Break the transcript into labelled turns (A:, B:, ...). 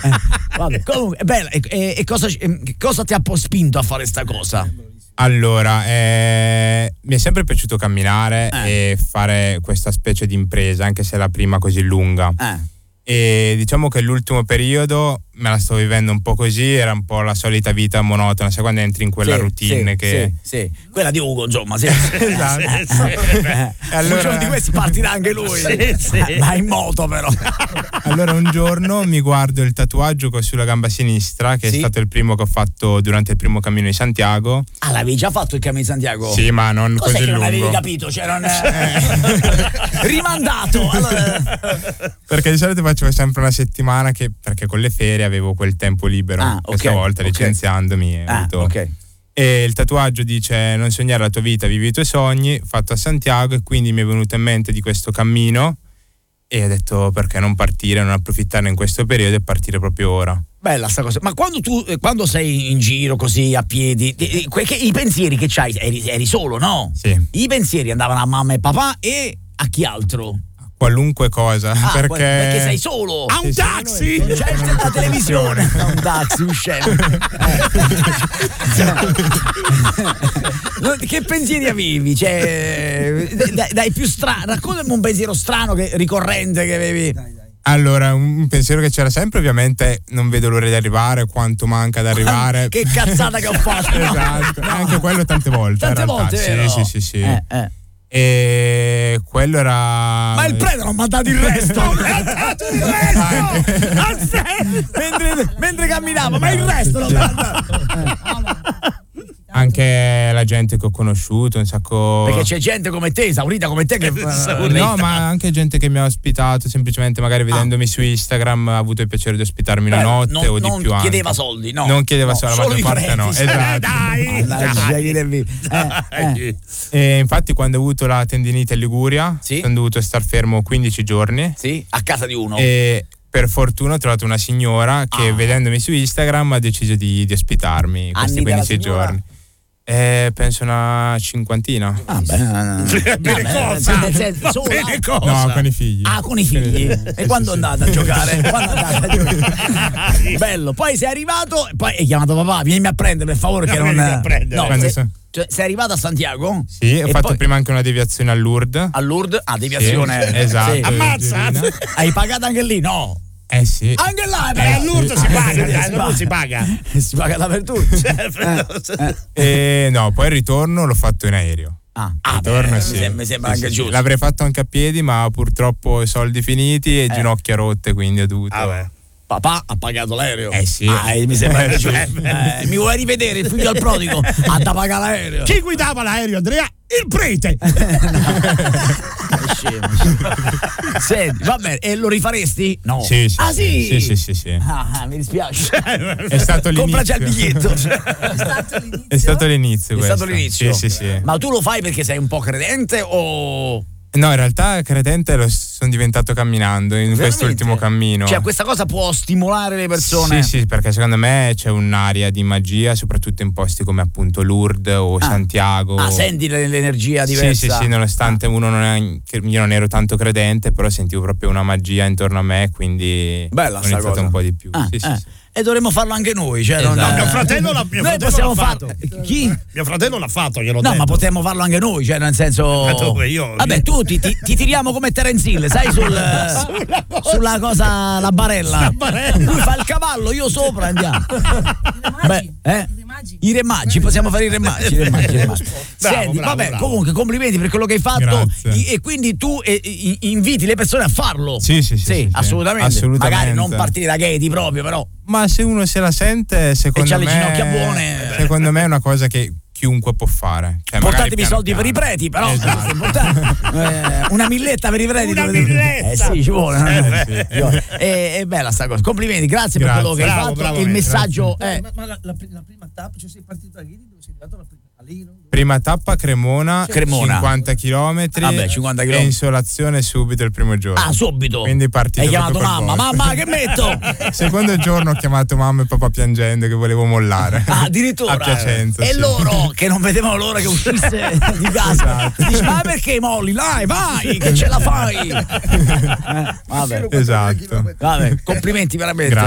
A: Vabbè, comunque, bella, e cosa ti ha spinto a fare sta cosa?
B: Allora, mi è sempre piaciuto camminare e fare questa specie di impresa, anche se è la prima così lunga. E diciamo che l'ultimo periodo me la sto vivendo un po' così, era un po' la solita vita monotona, sai quando entri in quella routine che...
A: Sì, quella di Ugo, insomma, sì.
B: Esatto.
A: Allora... Un giorno di questi partirà anche lui, ma in moto però.
B: Allora un giorno mi guardo il tatuaggio che ho sulla gamba sinistra, che è stato il primo che ho fatto durante il primo cammino di Santiago.
A: Ah, l'avevi già fatto il cammino di Santiago?
B: Sì, ma non
A: cos'è
B: così
A: che
B: lungo.
A: non avevi capito? Cioè non rimandato. Allora...
B: Perché di solito facevo sempre una settimana perché con le ferie avevo quel tempo libero. Questa volta licenziandomi e il tatuaggio dice: non sognare la tua vita, vivi i tuoi sogni, fatto a Santiago. E quindi mi è venuto in mente di questo cammino e ho detto perché non partire, non approfittarne in questo periodo e partire proprio ora.
A: Bella sta cosa. Ma quando sei in giro così a piedi, i pensieri che c'hai, eri solo, no?
B: Sì.
A: I pensieri andavano a mamma e papà e a chi altro?
B: Qualunque cosa,
A: perché sei solo.
C: A un taxi!
A: C'è la televisione. A un taxi, un scemo. Che pensieri avevi? Cioè, dai più strano. Raccontami un pensiero strano ricorrente che avevi.
B: Allora, un pensiero che c'era sempre, ovviamente, non vedo l'ora di arrivare, quanto manca ad arrivare.
A: Che cazzata che ho fatto.
B: Esatto, anche quello tante volte.
A: Tante volte, vero?
B: Sì. E quello era.
A: Ma il prete non mi ha dato il resto. mentre camminavo, ma il resto non mi ha dato.
B: Anche la gente che ho conosciuto, un sacco.
A: Perché c'è gente come te, esaurita come te, che
B: no, ma anche gente che mi ha ospitato, semplicemente magari vedendomi su Instagram ha avuto il piacere di ospitarmi una notte o di più.
A: Non chiedeva soldi, no.
B: Non chiedeva soldi, la maggior parte no. Esatto.
A: Dai.
B: E infatti quando ho avuto la tendinite in Liguria sono dovuto star fermo 15 giorni.
A: Sì, a casa di uno.
B: E per fortuna ho trovato una signora che vedendomi su Instagram ha deciso di ospitarmi questi 15 giorni. Penso una cinquantina.
A: Bene cosa?
B: No, con i figli.
A: Con i figli. E quando andate a giocare? Bello. Poi sei arrivato e poi hai chiamato papà, vieni a prendere per favore, che non sei arrivato a Santiago?
B: Sì, ho fatto prima anche una deviazione a Lourdes.
A: A Lourdes? Deviazione.
B: Sì, esatto.
A: Sì.
C: Ammazza!
A: Hai pagato anche lì? No.
B: Sì.
A: Anche là,
C: a Lourdes si paga, non si paga.
A: Si paga dappertutto.
B: No, poi il ritorno l'ho fatto in aereo. Ritorno,
A: mi sembra anche giusto.
B: L'avrei fatto anche a piedi, ma purtroppo i soldi finiti e ginocchia rotte, quindi ho dovuto.
A: Papà ha pagato l'aereo.
B: Sì.
A: Mi sembra anche giusto. Mi vuoi rivedere il figlio al prodigo? Ha da pagare l'aereo.
C: Chi guidava l'aereo, Andrea? Il prete.
A: Senti, va bene, e lo rifaresti? No.
B: Sì.
A: Sì. Mi dispiace.
B: È stato l'inizio.
A: Compra già il biglietto.
B: È stato l'inizio.
A: È stato l'inizio.
B: Sì.
A: Ma tu lo fai perché sei un po' credente o?
B: No, in realtà credente lo sono diventato camminando in quest'ultimo cammino.
A: Cioè questa cosa può stimolare le persone?
B: Sì, perché secondo me c'è un'area di magia, soprattutto in posti come appunto Lourdes o Santiago.
A: Senti l'energia diversa?
B: Sì, nonostante io non ero tanto credente, però sentivo proprio una magia intorno a me, quindi
A: bella
B: ho iniziato
A: cosa.
B: Un po' di più. Sì.
A: E dovremmo farlo anche noi, cioè
C: mio fratello l'ha fatto.
A: Chi?
C: Mio fratello l'ha fatto, gliel'ho
A: detto.
C: No,
A: ma potremmo farlo anche noi, cioè nel senso. Vabbè, tu ti tiriamo come Terence Hill, sai, sulla cosa, la barella. Lui fa il cavallo, io sopra, andiamo. I re magi, possiamo fare i re magi. Senti, vabbè, comunque complimenti per quello che hai fatto. E quindi tu inviti le persone a farlo.
B: Sì,
A: assolutamente. Magari non partire da Katie proprio, però.
B: Ma se uno se la sente, secondo me.
A: E c'ha le ginocchia buone.
B: Secondo me è una cosa che chiunque può fare. Cioè,
A: portatevi i soldi per i preti, però.
B: Esatto.
A: Una milletta per i preti.
C: Una milletta.
A: Sì, ci vuole. È bella sta cosa. Complimenti, grazie per quello che hai fatto.
C: Bravo,
A: il messaggio
C: è. Ma la prima tappa, cioè sei partito da lì, dove sei arrivato
B: prima tappa Cremona. 50 km.
A: 50 km.
B: E insolazione subito il primo giorno.
A: Subito.
B: Quindi partito.
A: Hai chiamato mamma, che metto?
B: Secondo giorno ho chiamato mamma e papà piangendo che volevo mollare.
A: Addirittura.
B: A Piacenza.
A: E loro che non vedevano l'ora che uscisse di casa.
B: Esatto.
A: Dici, ma perché molli? Dai, vai, che ce la fai. Vabbè.
B: Esatto.
A: Vabbè, complimenti veramente.
B: Grazie.